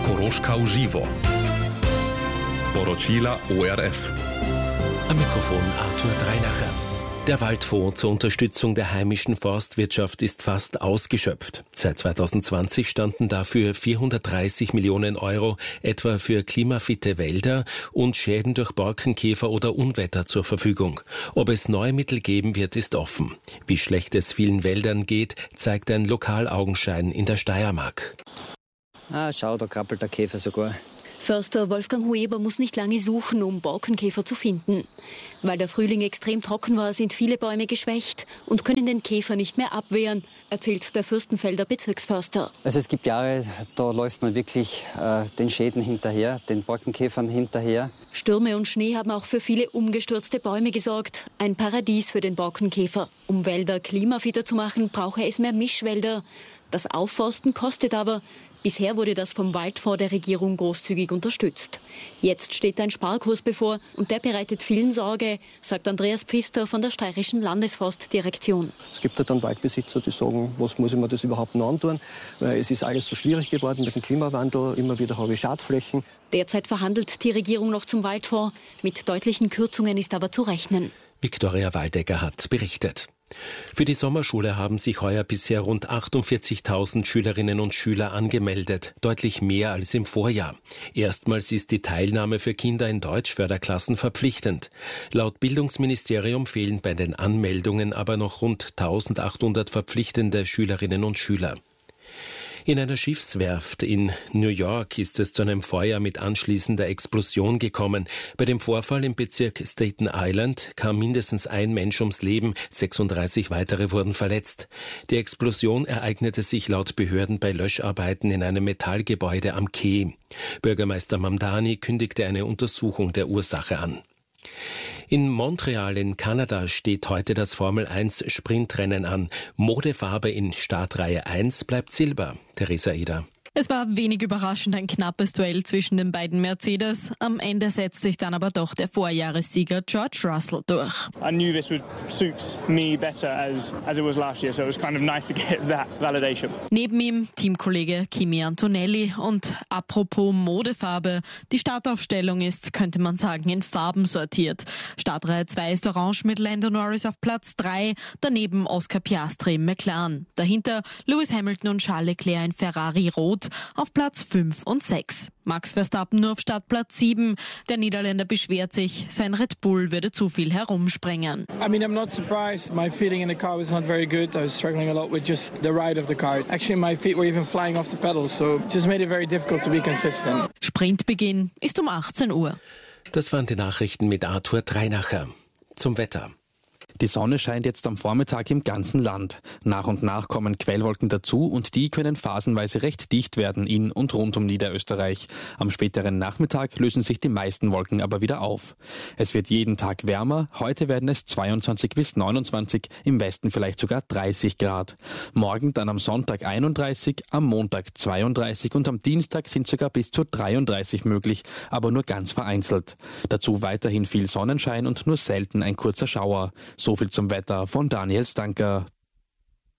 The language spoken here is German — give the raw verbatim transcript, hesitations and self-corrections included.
Koroška uživo. Poročila O R F. Am Mikrofon Arthur Dreinacher. Der Waldfonds zur Unterstützung der heimischen Forstwirtschaft ist fast ausgeschöpft. Seit zwanzig zwanzig standen dafür vierhundertdreißig Millionen Euro etwa für klimafitte Wälder und Schäden durch Borkenkäfer oder Unwetter zur Verfügung. Ob es neue Mittel geben wird, ist offen. Wie schlecht es vielen Wäldern geht, zeigt ein Lokalaugenschein in der Steiermark. Ah, schau, da krabbelt der Käfer sogar. Förster Wolfgang Hueber muss nicht lange suchen, um Borkenkäfer zu finden. Weil der Frühling extrem trocken war, sind viele Bäume geschwächt und können den Käfer nicht mehr abwehren, erzählt der Fürstenfelder Bezirksförster. Also es gibt Jahre, da läuft man wirklich äh, den Schäden hinterher, den Borkenkäfern hinterher. Stürme und Schnee haben auch für viele umgestürzte Bäume gesorgt. Ein Paradies für den Borkenkäfer. Um Wälder klimafitter zu machen, brauche es mehr Mischwälder. Das Aufforsten kostet aber. Bisher wurde das vom Waldfonds der Regierung großzügig unterstützt. Jetzt steht ein Sparkurs bevor und der bereitet vielen Sorge, sagt Andreas Pfister von der steirischen Landesforstdirektion. Es gibt ja dann Waldbesitzer, die sagen, was muss ich mir das überhaupt noch antun? Weil es ist alles so schwierig geworden mit dem Klimawandel, immer wieder habe ich Schadflächen. Derzeit verhandelt die Regierung noch zum Waldfonds. Mit deutlichen Kürzungen ist aber zu rechnen. Viktoria Waldecker hat berichtet. Für die Sommerschule haben sich heuer bisher rund achtundvierzigtausend Schülerinnen und Schüler angemeldet, deutlich mehr als im Vorjahr. Erstmals ist die Teilnahme für Kinder in Deutschförderklassen verpflichtend. Laut Bildungsministerium fehlen bei den Anmeldungen aber noch rund eintausendachthundert verpflichtende Schülerinnen und Schüler. In einer Schiffswerft in New York ist es zu einem Feuer mit anschließender Explosion gekommen. Bei dem Vorfall im Bezirk Staten Island kam mindestens ein Mensch ums Leben, sechsunddreißig weitere wurden verletzt. Die Explosion ereignete sich laut Behörden bei Löscharbeiten in einem Metallgebäude am Quai. Bürgermeister Mamdani kündigte eine Untersuchung der Ursache an. In Montreal in Kanada steht heute das Formel eins Sprintrennen an. Modefarbe in Startreihe eins bleibt Silber. Theresa Eder. Es war wenig überraschend ein knappes Duell zwischen den beiden Mercedes. Am Ende setzt sich dann aber doch der Vorjahressieger George Russell durch. I knew this would suit me better as as it was last year, so it was kind of nice to get that validation. Neben ihm Teamkollege Kimi Antonelli und apropos Modefarbe, die Startaufstellung ist, könnte man sagen, in Farben sortiert. Startreihe zwei ist orange mit Lando Norris auf Platz drei, daneben Oscar Piastri im McLaren. Dahinter Lewis Hamilton und Charles Leclerc in Ferrari rot auf Platz fünf und sechs. Max Verstappen nur auf Startplatz sieben. Der Niederländer beschwert sich, sein Red Bull würde zu viel herumspringen. I mean, I'm not surprised. My feeling in the car was not very good. I was struggling a lot with just the ride of the car. Actually, my feet were even flying off the pedals, so it just made it very difficult to be consistent. Sprintbeginn ist um achtzehn Uhr. Das waren die Nachrichten mit Arthur Dreinacher. Zum Wetter. Die Sonne scheint jetzt am Vormittag im ganzen Land. Nach und nach kommen Quellwolken dazu und die können phasenweise recht dicht werden in und rund um Niederösterreich. Am späteren Nachmittag lösen sich die meisten Wolken aber wieder auf. Es wird jeden Tag wärmer. Heute werden es zweiundzwanzig bis neunundzwanzig, im Westen vielleicht sogar dreißig Grad. Morgen dann am Sonntag einunddreißig, am Montag zweiunddreißig und am Dienstag sind sogar bis zu dreiunddreißig möglich, aber nur ganz vereinzelt. Dazu weiterhin viel Sonnenschein und nur selten ein kurzer Schauer. So viel zum Wetter von Daniel Stanker.